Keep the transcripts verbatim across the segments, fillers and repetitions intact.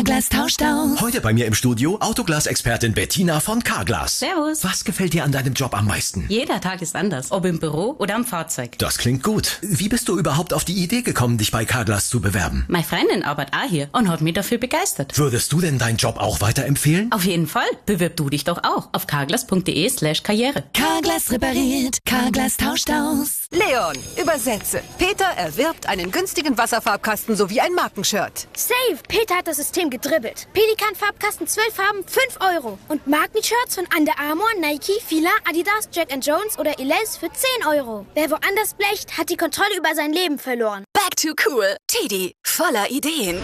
Carglass tauscht aus. Heute bei mir im Studio Autoglas-Expertin Bettina von Carglass. Servus. Was gefällt dir an deinem Job am meisten? Jeder Tag ist anders, ob im Büro oder am Fahrzeug. Das klingt gut. Wie bist du überhaupt auf die Idee gekommen, dich bei Carglass zu bewerben? Meine Freundin arbeitet auch hier und hat mich dafür begeistert. Würdest du denn deinen Job auch weiterempfehlen? Auf jeden Fall. Bewirb du dich doch auch auf carglass.de slash karriere. Carglass repariert, Carglass tauscht aus. Leon, übersetze. Peter erwirbt einen günstigen Wasserfarbkasten sowie ein Markenshirt. Safe! Peter hat das System gedribbelt. Pelikan-Farbkasten zwölf Farben, fünf Euro. Und Markenshirts von Under Armour, Nike, Fila, Adidas, Jack and Jones oder Elize für zehn Euro. Wer woanders blecht, hat die Kontrolle über sein Leben verloren. Back to cool. Tidi, voller Ideen.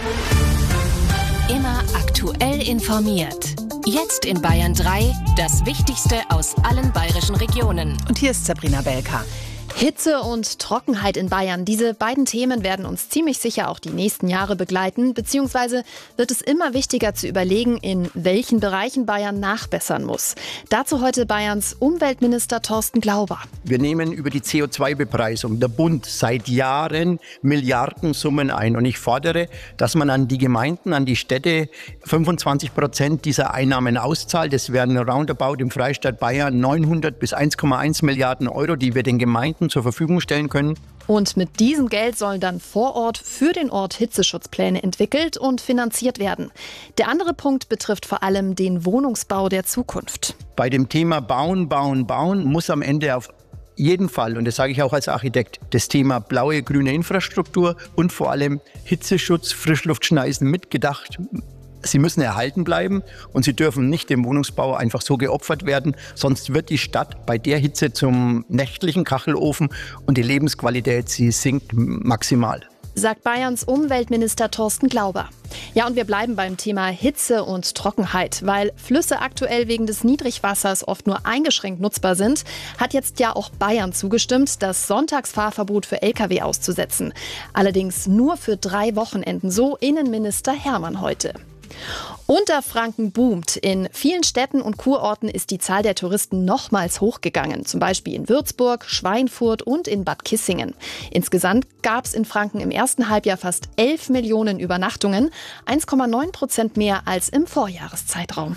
Immer aktuell informiert. Jetzt in Bayern drei, das Wichtigste aus allen bayerischen Regionen. Und hier ist Sabrina Belka. Hitze und Trockenheit in Bayern. Diese beiden Themen werden uns ziemlich sicher auch die nächsten Jahre begleiten. Beziehungsweise wird es immer wichtiger zu überlegen, in welchen Bereichen Bayern nachbessern muss. Dazu heute Bayerns Umweltminister Thorsten Glauber. Wir nehmen über die C O zwei Bepreisung der Bund seit Jahren Milliardensummen ein. Und ich fordere, dass man an die Gemeinden, an die Städte fünfundzwanzig Prozent dieser Einnahmen auszahlt. Das wären roundabout im Freistaat Bayern neunhundert bis eins Komma eins Milliarden Euro, die wir den Gemeinden zur Verfügung stellen können. Und mit diesem Geld sollen dann vor Ort für den Ort Hitzeschutzpläne entwickelt und finanziert werden. Der andere Punkt betrifft vor allem den Wohnungsbau der Zukunft. Bei dem Thema Bauen, Bauen, Bauen muss am Ende auf jeden Fall, und das sage ich auch als Architekt, das Thema blaue, grüne Infrastruktur und vor allem Hitzeschutz, Frischluftschneisen mitgedacht. Sie müssen erhalten bleiben und sie dürfen nicht dem Wohnungsbau einfach so geopfert werden, sonst wird die Stadt bei der Hitze zum nächtlichen Kachelofen und die Lebensqualität, sie sinkt maximal. Sagt Bayerns Umweltminister Thorsten Glauber. Ja, und wir bleiben beim Thema Hitze und Trockenheit. Weil Flüsse aktuell wegen des Niedrigwassers oft nur eingeschränkt nutzbar sind, hat jetzt ja auch Bayern zugestimmt, das Sonntagsfahrverbot für L K W auszusetzen. Allerdings nur für drei Wochenenden, so Innenminister Hermann heute. Unterfranken boomt. In vielen Städten und Kurorten ist die Zahl der Touristen nochmals hochgegangen. Zum Beispiel in Würzburg, Schweinfurt und in Bad Kissingen. Insgesamt gab es in Franken im ersten Halbjahr fast elf Millionen Übernachtungen. eins Komma neun Prozent mehr als im Vorjahreszeitraum.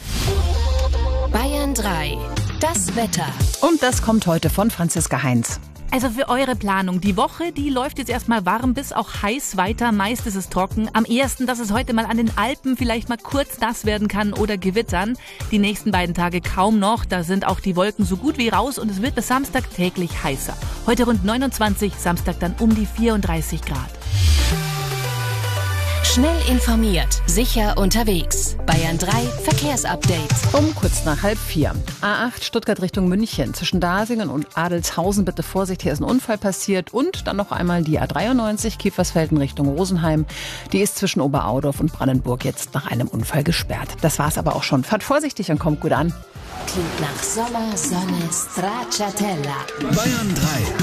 Bayern drei, das Wetter. Und das kommt heute von Franziska Heinz. Also für eure Planung. Die Woche, die läuft jetzt erstmal warm bis auch heiß weiter. Meist ist es trocken. Am ehesten, dass es heute mal an den Alpen vielleicht mal kurz nass werden kann oder gewittern. Die nächsten beiden Tage kaum noch. Da sind auch die Wolken so gut wie raus und es wird bis Samstag täglich heißer. Heute rund neunundzwanzig, Samstag dann um die vierunddreißig Grad. Schnell informiert, sicher unterwegs. Bayern drei Verkehrsupdate. Um kurz nach halb vier. A acht Stuttgart Richtung München. Zwischen Dasingen und Adelshausen bitte Vorsicht, hier ist ein Unfall passiert. Und dann noch einmal die A dreiundneunzig Kiefersfelden Richtung Rosenheim. Die ist zwischen Oberaudorf und Brandenburg jetzt nach einem Unfall gesperrt. Das war's aber auch schon. Fahrt vorsichtig und kommt gut an. Klingt nach Sommer, Sonne, Stracciatella. Bayern drei.